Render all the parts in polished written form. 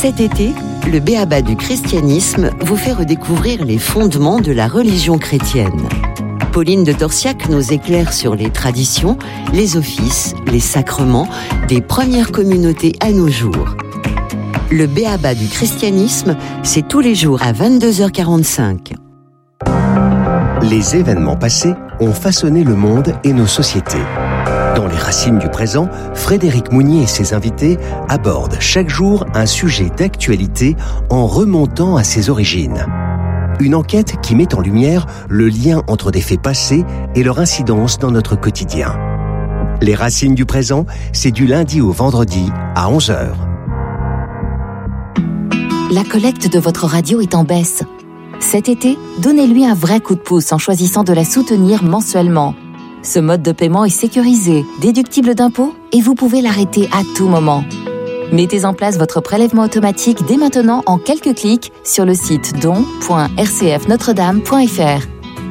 Cet été, le b.a.-ba du christianisme vous fait redécouvrir les fondements de la religion chrétienne. Pauline de Torsiac nous éclaire sur les traditions, les offices, les sacrements des premières communautés à nos jours. Le b.a.-ba du christianisme, c'est tous les jours à 22h45. Les événements passés ont façonné le monde et nos sociétés. Dans les racines du présent, Frédéric Mounier et ses invités abordent chaque jour un sujet d'actualité en remontant à ses origines. Une enquête qui met en lumière le lien entre des faits passés et leur incidence dans notre quotidien. Les racines du présent, c'est du lundi au vendredi à 11h. La collecte de votre radio est en baisse. Cet été, donnez-lui un vrai coup de pouce en choisissant de la soutenir mensuellement. Ce mode de paiement est sécurisé, déductible d'impôts et vous pouvez l'arrêter à tout moment. Mettez en place votre prélèvement automatique dès maintenant en quelques clics sur le site don.rcfnotredame.fr.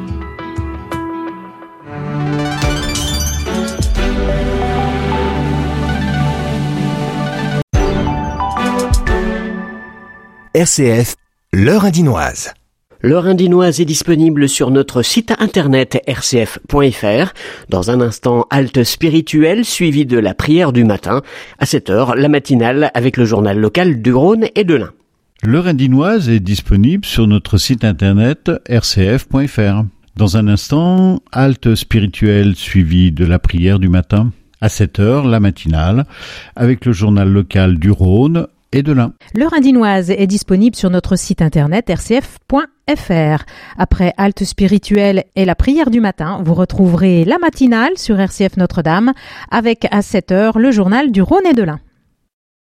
RCF, l'heure indinoise. L'heure indinoise est disponible sur notre site internet rcf.fr. Dans un instant, halte spirituelle suivie de la prière du matin. À 7h, la matinale avec le journal local du Rhône et de l'Ain. L'heure indinoise est disponible sur notre site internet rcf.fr. Dans un instant, halte spirituelle suivie de la prière du matin. À 7h, la matinale avec le journal local du Rhône et de l'Ain. L'heure indinoise est disponible sur notre site internet rcf.fr. Après halte spirituelle et la prière du matin, vous retrouverez la matinale sur RCF Notre-Dame avec à 7h le journal du Rhône et de l'Ain.